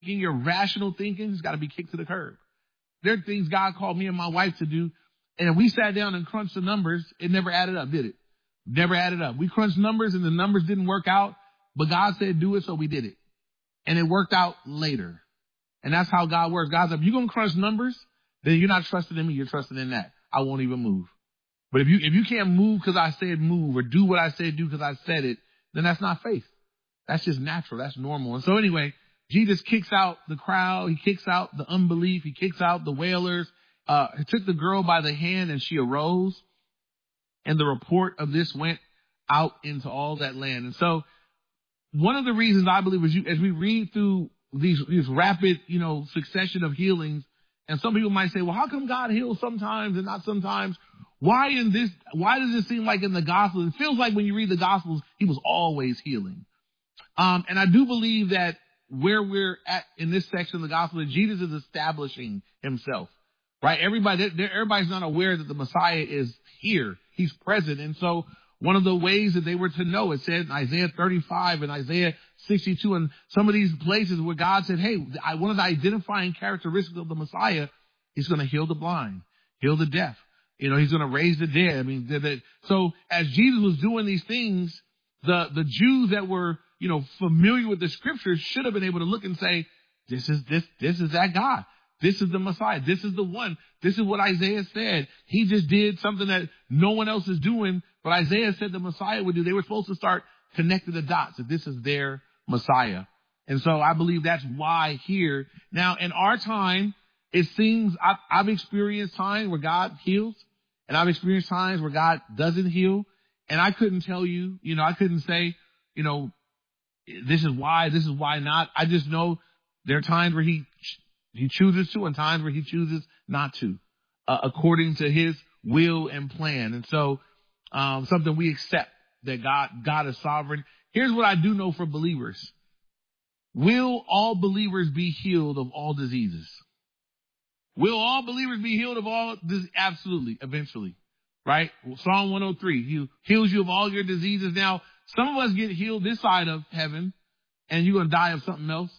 your rational thinking has got to be kicked to the curb. There are things God called me and my wife to do, and we sat down and crunched the numbers. It never added up, did it? Never added up. We crunched numbers, and the numbers didn't work out, but God said do it, so we did it. And it worked out later. And that's how God works. God's like, if you're going to crunch numbers, then you're not trusting in me, you're trusting in that. I won't even move. But if you can't move because I said move, or do what I said do because I said it, then that's not faith. That's just natural. That's normal. And so anyway, Jesus kicks out the crowd. He kicks out the unbelief. He kicks out the wailers. He took the girl by the hand and she arose. And the report of this went out into all that land. And so one of the reasons I believe is as we read through these rapid, succession of healings, and some people might say, well, how come God heals sometimes and not sometimes? Why does it seem like in the Gospels, it feels like when you read the Gospels, he was always healing. And I do believe that where we're at in this section of the Gospel, that Jesus is establishing himself, right? Everybody's not aware that the Messiah is here. He's present. And so one of the ways that they were to know, it said in Isaiah 35 and Isaiah 62 and some of these places where God said, hey, one of the identifying characteristics of the Messiah, he's going to heal the blind, heal the deaf. He's going to raise the dead. So as Jesus was doing these things, the Jews that were, familiar with the scriptures should have been able to look and say, this is that God. This is the Messiah. This is the one. This is what Isaiah said. He just did something that no one else is doing, but Isaiah said the Messiah would do. They were supposed to start connecting the dots, that this is their Messiah. And so I believe that's why here. Now, in our time, it seems I've experienced times where God heals, and I've experienced times where God doesn't heal. And I couldn't tell you, I couldn't say, this is why not. I just know there are times where he chooses to and times where he chooses not to, according to his will and plan. And so, something we accept that God is sovereign. Here's what I do know for believers. Will all believers be healed of all diseases? Will all believers be healed of all diseases? Absolutely, eventually. Right? Psalm 103, he heals you of all your diseases. Now, some of us get healed this side of heaven, and you're going to die of something else,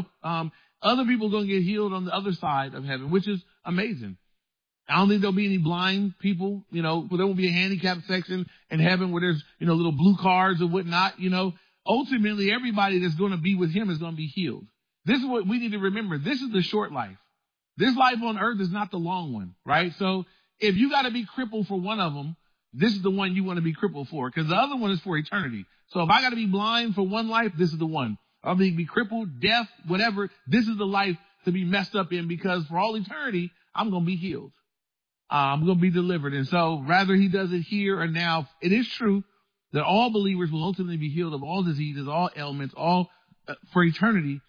Other people are going to get healed on the other side of heaven, which is amazing. I don't think there'll be any blind people, there won't be a handicapped section in heaven where there's, little blue cars or whatnot, Ultimately, everybody that's going to be with him is going to be healed. This is what we need to remember. This is the short life. This life on earth is not the long one, right? So if you got to be crippled for one of them, this is the one you want to be crippled for, because the other one is for eternity. So if I got to be blind for one life, this is the one. I'll be crippled, deaf, whatever. This is the life to be messed up in, because for all eternity, I'm going to be healed. I'm going to be delivered. And so rather he does it here or now, it is true that all believers will ultimately be healed of all diseases, all ailments, all for eternity.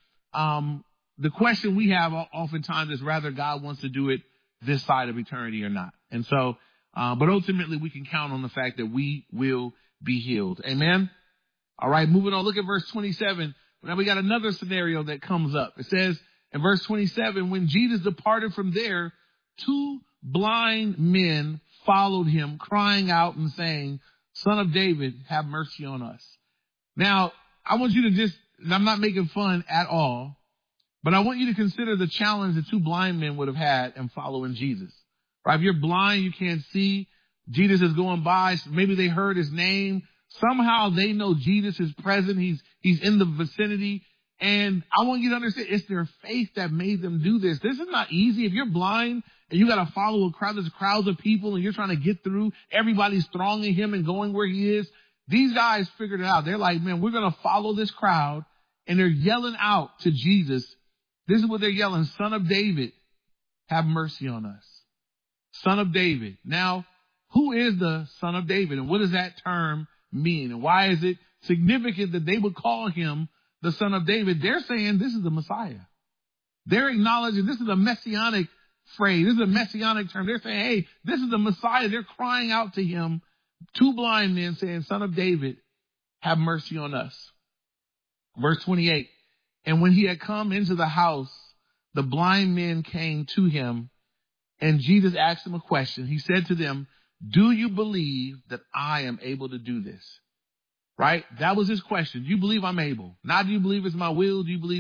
The question we have oftentimes is rather God wants to do it this side of eternity or not. And so, but ultimately we can count on the fact that we will be healed. Amen. All right. Moving on. Look at verse 27. Now we got another scenario that comes up. It says in verse 27, when Jesus departed from there, 2 blind men followed him, crying out and saying, Son of David, have mercy on us. Now, I want you to and I'm not making fun at all, but I want you to consider the challenge that 2 blind men would have had in following Jesus. Right? If you're blind, you can't see. Jesus is going by. Maybe they heard his name. Somehow they know Jesus is present. He's in the vicinity. And I want you to understand, it's their faith that made them do this. This is not easy. If you're blind and you got to follow a crowd, there's crowds of people and you're trying to get through, everybody's thronging him and going where he is. These guys figured it out. They're like, man, we're going to follow this crowd. And they're yelling out to Jesus. This is what they're yelling. Son of David, have mercy on us. Son of David. Now, who is the Son of David? And what does that term mean? And why is it significant that they would call him the Son of David? They're saying this is the Messiah. They're acknowledging this is a messianic phrase. This is a messianic term. They're saying, hey, this is the Messiah. They're crying out to him. 2 blind men saying, Son of David, have mercy on us. Verse 28. And when he had come into the house, the blind men came to him, and Jesus asked them a question. He said to them, do you believe that I am able to do this? Right? That was his question. Do you believe I'm able? Not do you believe it's my will? Do you believe that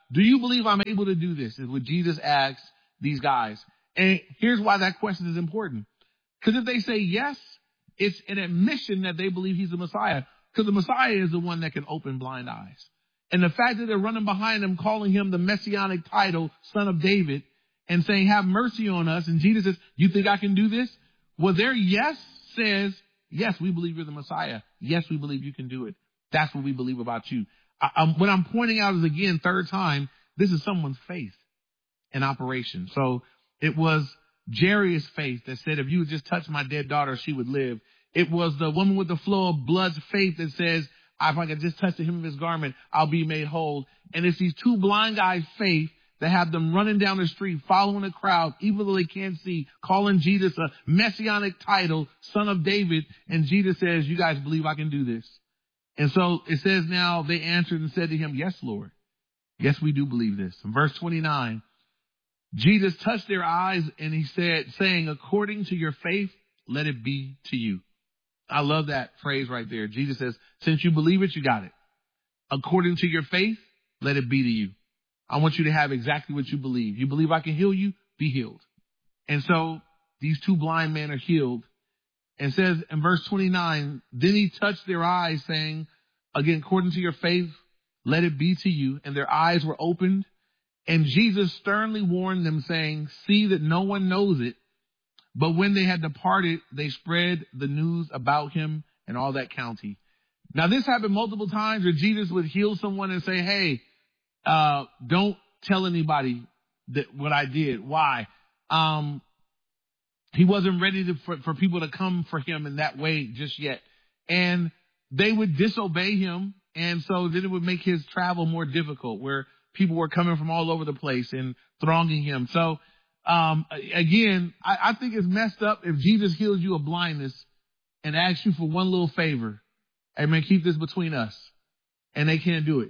do you believe I'm able to do this? Is what Jesus asks these guys. And here's why that question is important. Because if they say yes, it's an admission that they believe he's the Messiah. Because the Messiah is the one that can open blind eyes. And the fact that they're running behind him, calling him the messianic title, Son of David, and saying, have mercy on us. And Jesus says, you think I can do this? Well, their yes says, yes, we believe you're the Messiah. Yes, we believe you can do it. That's what we believe about you. What I'm pointing out is, again, third time, this is someone's faith in operation. So it was Jairus' faith that said, if you would just touch my dead daughter, she would live. It was the woman with the flow of blood's faith that says, if I could just touch the hem of his garment, I'll be made whole. And it's these two blind guys' faith that have them running down the street, following the crowd, even though they can't see, calling Jesus a messianic title, Son of David. And Jesus says, you guys believe I can do this? And so it says now they answered and said to him, yes, Lord. Yes, we do believe this. In verse 29, Jesus touched their eyes and he said, saying, according to your faith, let it be to you. I love that phrase right there. Jesus says, since you believe it, you got it. According to your faith, let it be to you. I want you to have exactly what you believe. You believe I can heal you? Be healed. And so these two blind men are healed. And says in verse 29, then he touched their eyes, saying, again, according to your faith, let it be to you. And their eyes were opened. And Jesus sternly warned them, saying, see that no one knows it. But when they had departed, they spread the news about him in all that county. Now, this happened multiple times where Jesus would heal someone and say, hey, don't tell anybody that what I did. Why? He wasn't ready for people to come for him in that way just yet. And they would disobey him. And so then it would make his travel more difficult, where people were coming from all over the place and thronging him. So, again, I think it's messed up if Jesus heals you of blindness and asks you for one little favor. Hey, man, keep this between us. And they can't do it.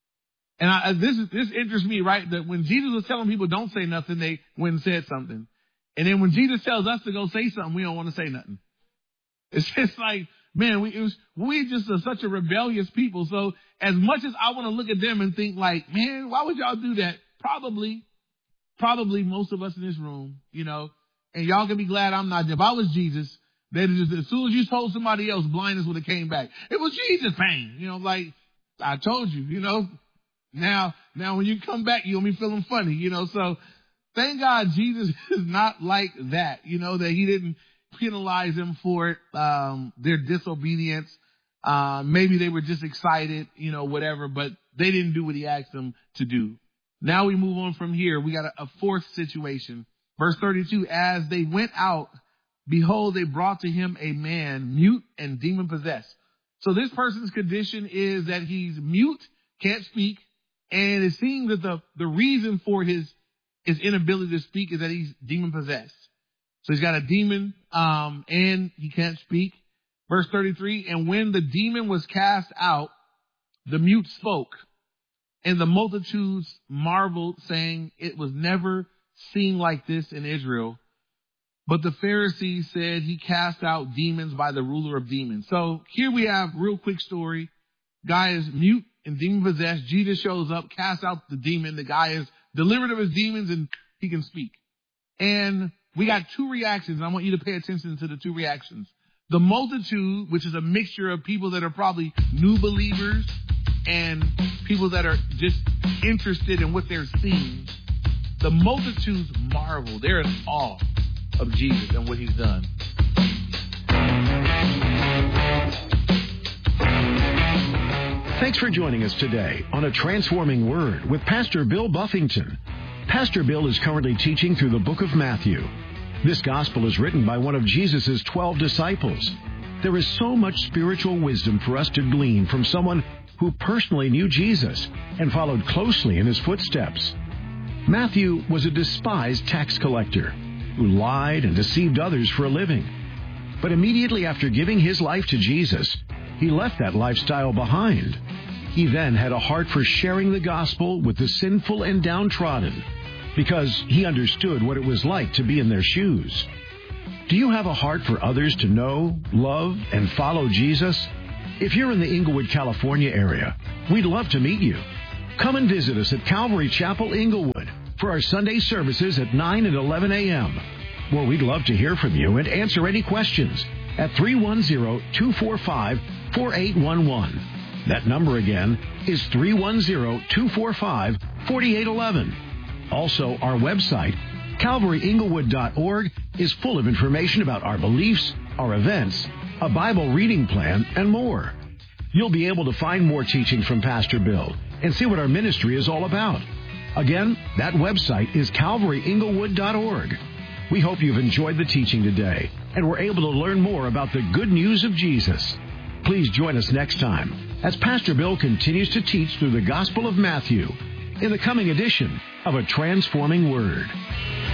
And this interests me, right? That when Jesus was telling people don't say nothing, they went and said something. And then when Jesus tells us to go say something, we don't want to say nothing. It's just like, man, we just are such a rebellious people. So as much as I want to look at them and think like, man, why would y'all do that? Probably most of us in this room, and y'all can be glad I'm not. If I was Jesus, they'd just, as soon as you told somebody else, blindness would have came back. It was Jesus' pain, like I told you, Now when you come back, you'll be feeling funny, so thank God Jesus is not like that, that he didn't penalize them for it, their disobedience. Maybe they were just excited, whatever, but they didn't do what he asked them to do. Now we move on from here. We got a fourth situation. Verse 32, as they went out, behold, they brought to him a man mute and demon possessed. So this person's condition is that he's mute, can't speak. And it seems that the reason for his inability to speak is that he's demon possessed. So he's got a demon, and he can't speak. Verse 33, and when the demon was cast out, the mute spoke, and the multitudes marveled, saying, it was never seen like this in Israel. But the Pharisees said he cast out demons by the ruler of demons. So here we have real quick story. Guy is mute and demon possessed. Jesus shows up, casts out the demon. The guy is delivered of his demons and he can speak. And we got two reactions. I want you to pay attention to the two reactions. The multitude, which is a mixture of people that are probably new believers and people that are just interested in what they're seeing. The multitudes marvel. They're in awe of Jesus and what he's done. Thanks for joining us today on A Transforming Word with Pastor Bill Buffington. Pastor Bill is currently teaching through the book of Matthew. This gospel is written by one of Jesus' 12 disciples. There is so much spiritual wisdom for us to glean from someone who personally knew Jesus and followed closely in his footsteps. Matthew was a despised tax collector who lied and deceived others for a living. But immediately after giving his life to Jesus, he left that lifestyle behind. He then had a heart for sharing the gospel with the sinful and downtrodden because he understood what it was like to be in their shoes. Do you have a heart for others to know, love, and follow Jesus? If you're in the Inglewood, California area, we'd love to meet you. Come and visit us at Calvary Chapel, Inglewood for our Sunday services at 9 and 11 a.m. where we'd love to hear from you and answer any questions at 310-245-4811. That number again is 310-245-4811. Also, our website, CalvaryInglewood.org, is full of information about our beliefs, our events, a Bible reading plan, and more. You'll be able to find more teaching from Pastor Bill and see what our ministry is all about. Again, that website is CalvaryInglewood.org. We hope you've enjoyed the teaching today and were able to learn more about the good news of Jesus. Please join us next time as Pastor Bill continues to teach through the Gospel of Matthew in the coming edition of A Transforming Word.